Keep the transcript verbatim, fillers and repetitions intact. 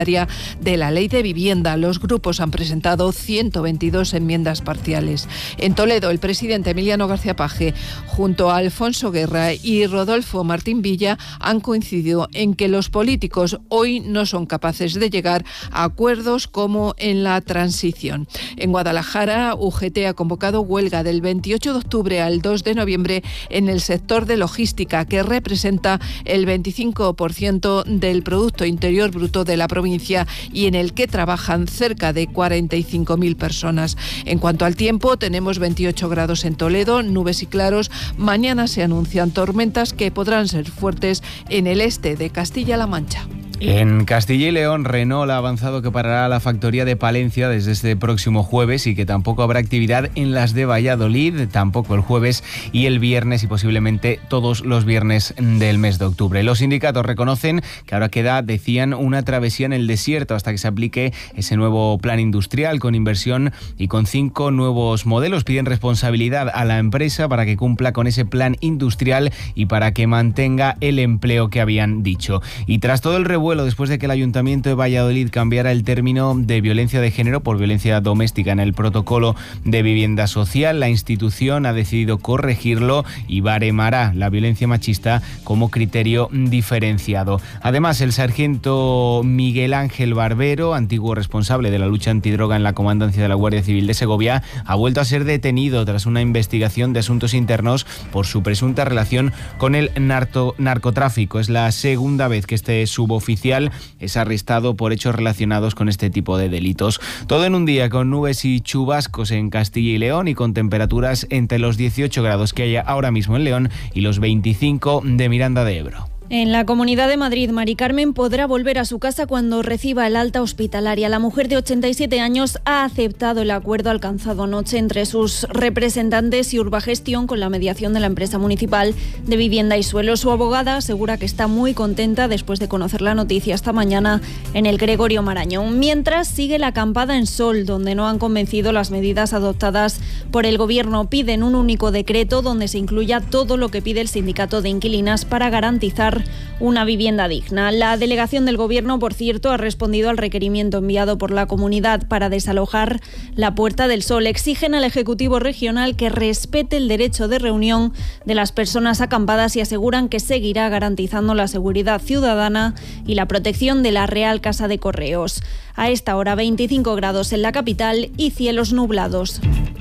de la Ley de Vivienda. Los grupos han presentado ciento veintidós enmiendas parciales. En Toledo, el presidente Emiliano García Paje, junto a Alfonso Guerra y Rodolfo Martín Villa, han coincidido en que los políticos hoy no son capaces de llegar a acuerdos como en la transición. En Guadalajara, U G T ha convocado huelga del veintiocho de octubre al dos de noviembre en el sector de logística, que representa el veinticinco por ciento del Producto Interior Bruto de la provincia y en el que trabajan cerca de cuarenta y cinco mil personas. En cuanto al tiempo, tenemos veintiocho grados en Toledo, nubes y claros. Mañana se anuncian tormentas que podrán ser fuertes en el este de Castilla-La Mancha. En Castilla y León, Renault ha avanzado que parará la factoría de Palencia desde este próximo jueves y que tampoco habrá actividad en las de Valladolid, tampoco el jueves y el viernes y posiblemente todos los viernes del mes de octubre. Los sindicatos reconocen que ahora queda, decían, una travesía en el desierto hasta que se aplique ese nuevo plan industrial con inversión y con cinco nuevos modelos. Piden responsabilidad a la empresa para que cumpla con ese plan industrial y para que mantenga el empleo que habían dicho. Y tras todo el revuelo después de que el Ayuntamiento de Valladolid cambiara el término de violencia de género por violencia doméstica en el protocolo de vivienda social, la institución ha decidido corregirlo y baremará la violencia machista como criterio diferenciado. Además, el sargento Miguel Ángel Barbero, antiguo responsable de la lucha antidroga en la comandancia de la Guardia Civil de Segovia, ha vuelto a ser detenido tras una investigación de asuntos internos por su presunta relación con el narco- narcotráfico. Es la segunda vez que este suboficial es arrestado por hechos relacionados con este tipo de delitos. Todo en un día con nubes y chubascos en Castilla y León y con temperaturas entre los dieciocho grados que hay ahora mismo en León y los veinticinco de Miranda de Ebro. En la Comunidad de Madrid, Mari Carmen podrá volver a su casa cuando reciba el alta hospitalaria. La mujer de ochenta y siete años ha aceptado el acuerdo alcanzado anoche entre sus representantes y Urbagestión con la mediación de la empresa municipal de vivienda y suelo. Su abogada asegura que está muy contenta después de conocer la noticia esta mañana en el Gregorio Marañón. Mientras sigue la acampada en Sol, donde no han convencido las medidas adoptadas por el Gobierno. Piden un único decreto donde se incluya todo lo que pide el sindicato de inquilinas para garantizar una vivienda digna. La delegación del Gobierno, por cierto, ha respondido al requerimiento enviado por la comunidad para desalojar la Puerta del Sol. Exigen al Ejecutivo Regional que respete el derecho de reunión de las personas acampadas y aseguran que seguirá garantizando la seguridad ciudadana y la protección de la Real Casa de Correos. A esta hora veinticinco grados en la capital y cielos nublados.